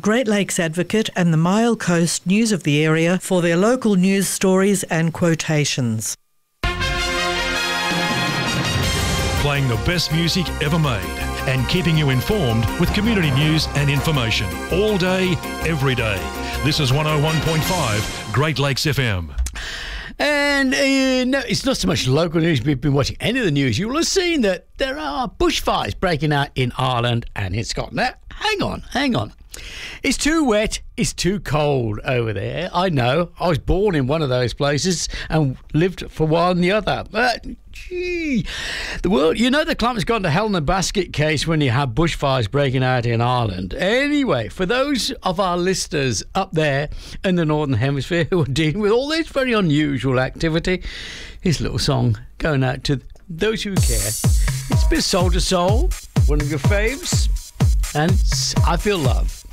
Great Lakes Advocate and the Mile Coast News of the area for their local news stories and quotations. Playing the best music ever made and keeping you informed with community news and information all day, every day. This is 101.5 Great Lakes FM. And no, it's not so much local news. We've been watching any of the news. You will have seen that there are bushfires breaking out in Ireland and in Scotland. Now, hang on. It's too wet, it's too cold over there. I know. I was born in one of those places and lived for one the other. But, gee, the world, you know, the climate's gone to hell in a basket case when you have bushfires breaking out in Ireland. Anyway, for those of our listeners up there in the Northern Hemisphere who are dealing with all this very unusual activity, here's a little song going out to those who care. It's a bit Soul to Soul, one of your faves, and it's I Feel Love.